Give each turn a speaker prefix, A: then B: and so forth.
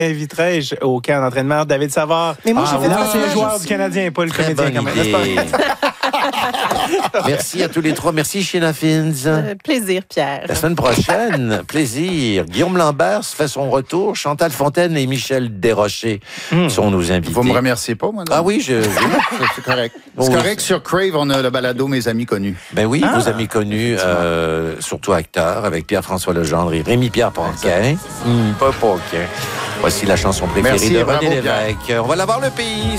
A: inviterais-je au camp d'entraînement David Savard.
B: Mais moi, j'ai fait
A: l'ancien
B: ça
A: joueur du Canadien, pas le
C: Très
A: comédien
C: bonne
A: quand même.
C: idée. Merci à tous les trois. Merci, Sheena Fins.
B: Plaisir, Pierre.
C: La semaine prochaine, plaisir. Guillaume Lambert fait son retour. Chantal Fontaine et Michel Desrochers sont nos invités.
D: Vous me remerciez pas, moi? Non?
C: Ah oui,
D: C'est correct. C'est correct. Sur Crave, on a le balado Mes amis connus.
C: Ben oui, vos amis connus, surtout acteurs, avec Pierre-François Legendre et Rémi-Pierre Paquin. Pas Paquin. Voici la chanson préférée
D: Merci,
C: de
D: bravo,
C: René
D: Pierre.
C: Lévesque. On va l'avoir le pays.